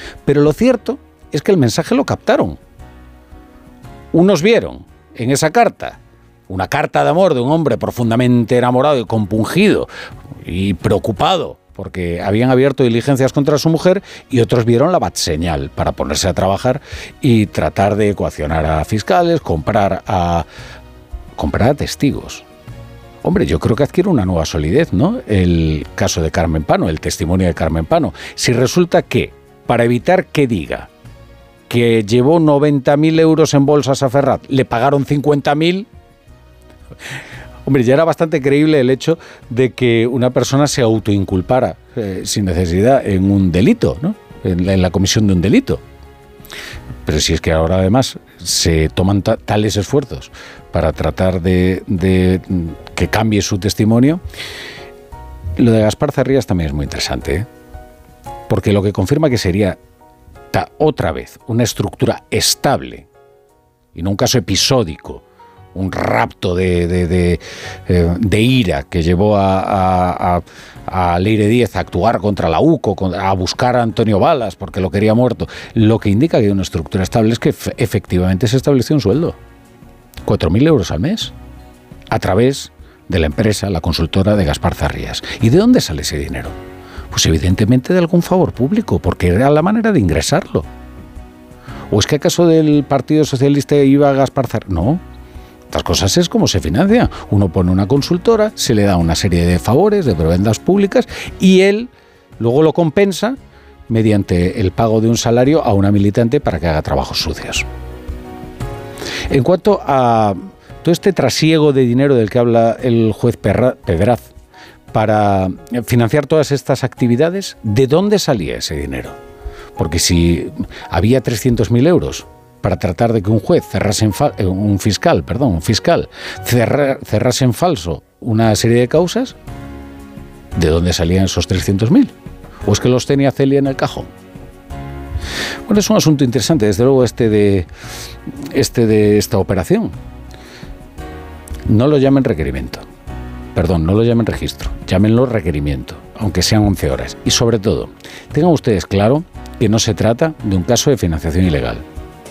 Pero lo cierto es que el mensaje lo captaron. Unos vieron en esa carta una carta de amor de un hombre profundamente enamorado y compungido y preocupado porque habían abierto diligencias contra su mujer, y otros vieron la batseñal para ponerse a trabajar y tratar de coaccionar a fiscales, comprar a testigos. Hombre, yo creo que adquiere una nueva solidez, ¿no?, el caso de Carmen Pano, el testimonio de Carmen Pano. Si resulta que, para evitar que diga que llevó 90.000 euros en bolsas a Ferraz, le pagaron 50.000... Hombre, ya era bastante creíble el hecho de que una persona se autoinculpara sin necesidad en un delito, ¿no?, en la comisión de un delito. Pero si es que ahora además se toman tales esfuerzos para tratar de que cambie su testimonio, lo de Gaspar Zarrías también es muy interesante, ¿eh? Porque lo que confirma que sería otra vez una estructura estable y no un caso episódico, un rapto de ira que llevó a Leire Díez a actuar contra la UCO, a buscar a Antonio Balas porque lo quería muerto. Lo que indica que hay una estructura estable es que efectivamente se estableció un sueldo, 4.000 euros al mes, a través de la empresa, la consultora de Gaspar Zarrías. ¿Y de dónde sale ese dinero? Pues evidentemente de algún favor público, porque era la manera de ingresarlo. ¿O es que acaso del Partido Socialista iba Gaspar Zarrías? No. Estas cosas es como se financia. Uno pone una consultora, se le da una serie de favores, de prebendas públicas, y él luego lo compensa mediante el pago de un salario a una militante para que haga trabajos sucios. En cuanto a todo este trasiego de dinero del que habla el juez Pedraz para financiar todas estas actividades, ¿de dónde salía ese dinero? Porque si había 300.000 euros para tratar de que un juez un fiscal cerrase en falso una serie de causas, ¿de dónde salían esos 300.000? ¿O es que los tenía Celia en el cajón? Bueno, es un asunto interesante, desde luego, de esta operación. No lo llamen requerimiento. Perdón, no lo llamen registro, llámenlo requerimiento, aunque sean 11 horas. Y sobre todo, tengan ustedes claro que no se trata de un caso de financiación ilegal.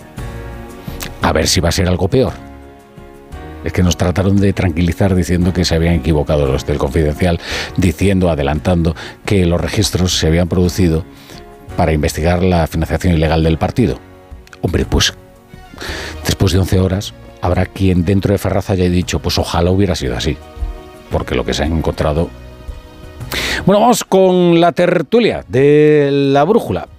A ver si va a ser algo peor. Es que nos trataron de tranquilizar diciendo que se habían equivocado los del Confidencial, adelantando que los registros se habían producido para investigar la financiación ilegal del partido. Hombre, pues después de 11 horas habrá quien dentro de Ferraz haya dicho, pues ojalá hubiera sido así, porque lo que se han encontrado... Bueno, vamos con la tertulia de La Brújula.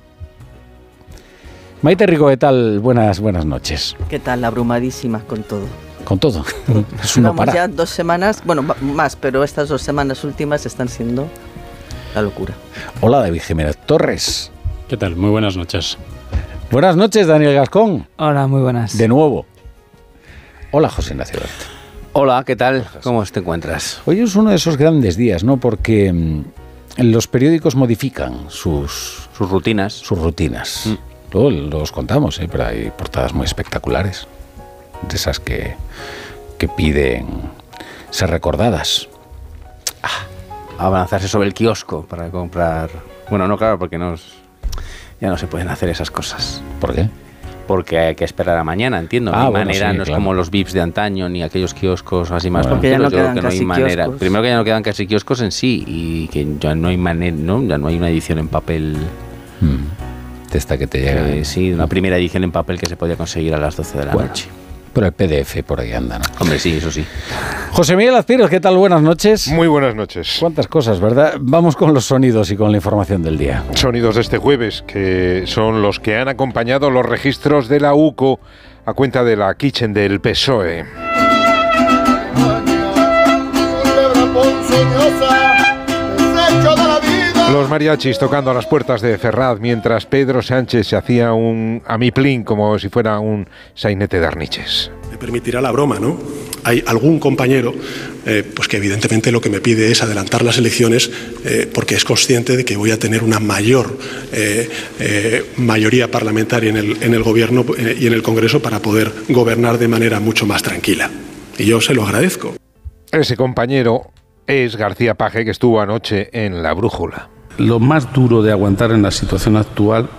Maite Rico, ¿qué tal? Buenas noches. ¿Qué tal? Abrumadísima con todo. Con todo. Es un no parar. Ya 2 semanas, bueno, más, pero estas 2 semanas últimas están siendo la locura. Hola, David Jiménez Torres. ¿Qué tal? Muy buenas noches. Buenas noches, Daniel Gascón. Hola, muy buenas. De nuevo. Hola, José Ignacio Bert. Hola, ¿qué tal? ¿Cómo te encuentras? Hoy es uno de esos grandes días, ¿no? Porque los periódicos modifican sus rutinas. Sus rutinas. Luego los contamos, pero hay portadas muy espectaculares, de esas que piden ser recordadas. Abalanzarse sobre el kiosco para comprar... Bueno, no, claro, porque ya no se pueden hacer esas cosas. ¿Por qué? Porque hay que esperar a mañana, entiendo. No hay manera, no es como los VIPs de antaño, ni aquellos kioscos así más. Porque ya no quedan casi kioscos. Primero que ya no quedan casi kioscos en sí, y que ya no hay manera, ¿no? Ya no hay una edición en papel... De esta que te llega. Sí, una primera edición en papel que se podía conseguir a las 12 de la noche. Pero el PDF por ahí anda, ¿no? Hombre, sí, eso sí. José Miguel Azpiros, ¿qué tal? Buenas noches. Muy buenas noches. Cuántas cosas, ¿verdad? Vamos con los sonidos y con la información del día. Sonidos de este jueves, que son los que han acompañado los registros de la UCO a cuenta de la Kitchen del PSOE. Los mariachis tocando a las puertas de Ferraz mientras Pedro Sánchez se hacía un amiplín como si fuera un sainete de Arniches. Me permitirá la broma, ¿no? Hay algún compañero pues que evidentemente lo que me pide es adelantar las elecciones porque es consciente de que voy a tener una mayor mayoría parlamentaria en el gobierno y en el Congreso para poder gobernar de manera mucho más tranquila. Y yo se lo agradezco. Ese compañero es García Page, que estuvo anoche en La Brújula. Lo más duro de aguantar en la situación actual